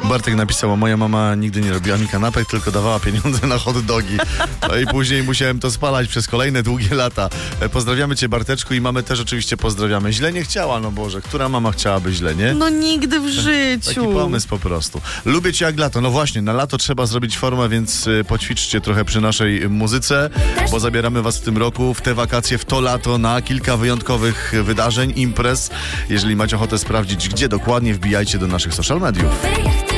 Bartek napisał, a moja mama nigdy nie robiła mi kanapek, tylko dawała pieniądze na hot dogi. No i później musiałem to spalać przez kolejne długie lata. Pozdrawiamy cię, Barteczku, i mamę też oczywiście pozdrawiamy. Źle nie chciała, no Boże, która mama chciałaby źle, nie? No nigdy w Taki życiu. pomysł po prostu. Lubię cię jak lato. No właśnie, na lato trzeba zrobić formę, więc poćwiczcie trochę przy naszej muzyce, bo zabieramy was w tym roku, w te wakacje, w to lato na kilka wyjątkowych wydarzeń, imprez. Jeżeli macie ochotę sprawdzić, gdzie dokładnie, wbijajcie do naszych social mediów.